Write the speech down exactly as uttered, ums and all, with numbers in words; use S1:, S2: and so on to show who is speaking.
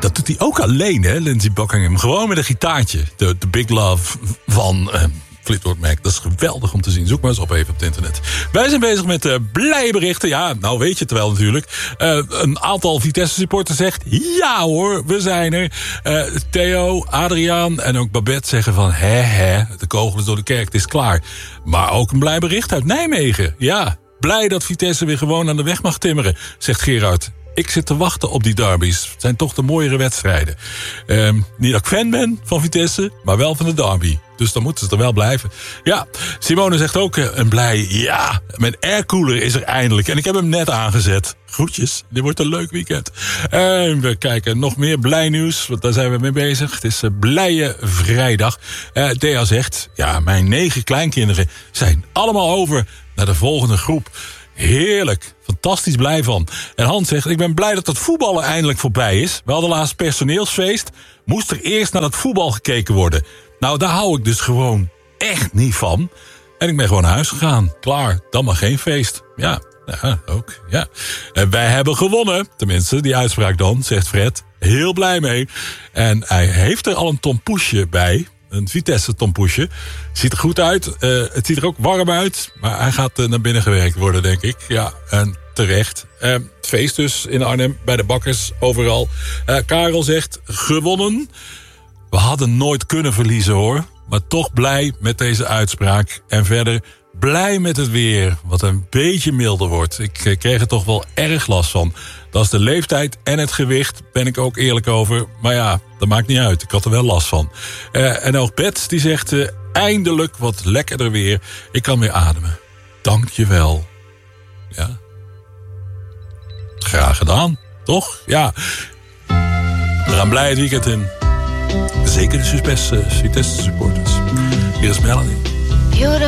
S1: dat doet hij ook alleen, hè, Lindsey Buckingham. Gewoon met een gitaartje. De, de Big Love van uh, Fleetwood Mac. Dat is geweldig om te zien. Zoek maar eens op even op het internet. Wij zijn bezig met uh, blije berichten. Ja, nou weet je het wel natuurlijk. Uh, een aantal Vitesse-supporters zegt... ja hoor, we zijn er. Uh, Theo, Adriaan en ook Babette zeggen van... hè hè, de kogel is door de kerk, het is klaar. Maar ook een blij bericht uit Nijmegen. Ja, blij dat Vitesse weer gewoon aan de weg mag timmeren, zegt Gerard. Ik zit te wachten op die derbies. Het zijn toch de mooiere wedstrijden. Um, niet dat ik fan ben van Vitesse, maar wel van de derby. Dus dan moeten ze er wel blijven. Ja, Simone zegt ook uh, een blij... ja, mijn aircooler is er eindelijk. En ik heb hem net aangezet. Groetjes, dit wordt een leuk weekend. Uh, we kijken, nog meer blij nieuws, want daar zijn we mee bezig. Het is uh, blije vrijdag. Uh, Thea zegt, ja, mijn negen kleinkinderen zijn allemaal over naar de volgende groep. Heerlijk, fantastisch blij van. En Hans zegt, ik ben blij dat het voetballen eindelijk voorbij is. We hadden laatst personeelsfeest. Moest er eerst naar het voetbal gekeken worden. Nou, daar hou ik dus gewoon echt niet van. En ik ben gewoon naar huis gegaan. Klaar, dan maar geen feest. Ja, ja ook, ja. En wij hebben gewonnen. Tenminste, die uitspraak dan, zegt Fred. Heel blij mee. En hij heeft er al een tompoesje bij. Een Vitesse tompoesje. Ziet er goed uit. Uh, het ziet er ook warm uit. Maar hij gaat uh, naar binnen gewerkt worden, denk ik. Ja, en terecht. Uh, het feest dus in Arnhem, bij de bakkers, overal. Uh, Karel zegt, gewonnen. We hadden nooit kunnen verliezen, hoor. Maar toch blij met deze uitspraak. En verder blij met het weer, wat een beetje milder wordt. Ik uh, kreeg er toch wel erg last van. Dat is de leeftijd en het gewicht, ben ik ook eerlijk over. Maar ja, dat maakt niet uit. Ik had er wel last van. Uh, en ook Bets, die zegt... Uh, eindelijk wat lekkerder weer. Ik kan weer ademen. Dank je wel. Ja. Graag gedaan, toch? Ja. We gaan blij het weekend in. Zeker de Vitesse supporters. Hier is Melanie.